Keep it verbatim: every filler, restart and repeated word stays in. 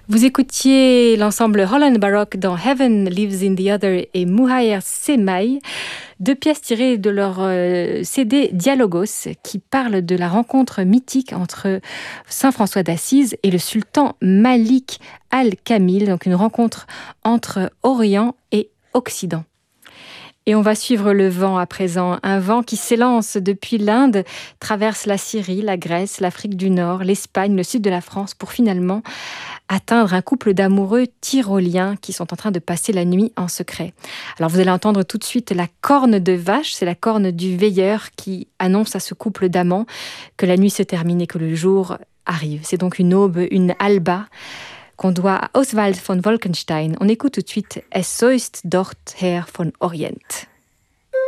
Vous écoutiez l'ensemble Holland Baroque dans Heaven Lives in the Other et Muhair Semai, deux pièces tirées de leur euh, C D Dialogos qui parlent de la rencontre mythique entre Saint François d'Assise et le sultan Malik al-Kamil, donc une rencontre entre Orient et Occident. Et on va suivre le vent à présent, un vent qui s'élance depuis l'Inde, traverse la Syrie, la Grèce, l'Afrique du Nord, l'Espagne, le sud de la France, pour finalement atteindre un couple d'amoureux tyroliens qui sont en train de passer la nuit en secret. Alors vous allez entendre tout de suite la corne de vache, c'est la corne du veilleur qui annonce à ce couple d'amants que la nuit se termine et que le jour arrive. C'est donc une aube, une alba, qu'on doit à Oswald von Wolkenstein. On écoute tout de suite Es soist dort her von Orient.